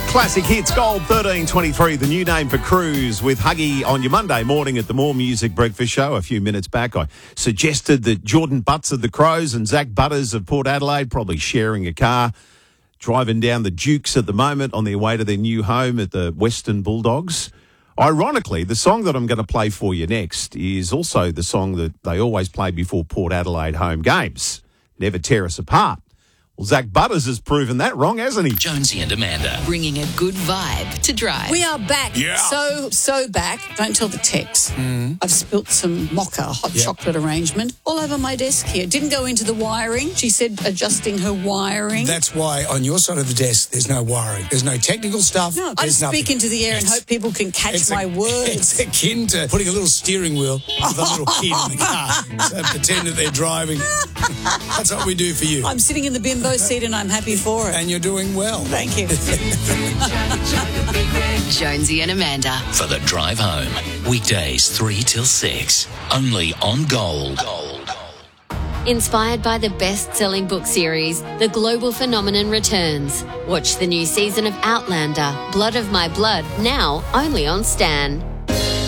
Classic Hits Gold 1323, the new name for Cruise with Huggy on your Monday morning at the More Music Breakfast Show. A few minutes back, I suggested that Jordan Butts of the Crows and Zach Butters of Port Adelaide probably sharing a car, driving down the Dukes at the moment on their way to their new home at the Western Bulldogs. Ironically, the song that I'm going to play for you next is also the song that they always play before Port Adelaide home games, Never Tear Us Apart. Well, Zach Butters has proven that wrong, hasn't he? Jonesy and Amanda. Bringing a good vibe to drive. We are back. Yeah. So back. Don't tell the techs. I've spilt some mocha hot chocolate arrangement all over my desk here. Didn't go into the wiring. She said adjusting her wiring. That's why on your side of the desk, there's no wiring. There's no technical stuff. No, I just speak into the air and hope people can catch my words. It's akin to putting a little steering wheel with a little kid in the car. So pretend that they're driving. That's what we do for you. I'm sitting in the bimbo seat and I'm happy for it. And you're doing well. Thank you. Jonesy and Amanda. For the drive home. Weekdays 3 till 6. Only on Gold. Inspired by the best-selling book series, The Global Phenomenon returns. Watch the new season of Outlander, Blood of My Blood, now only on Stan.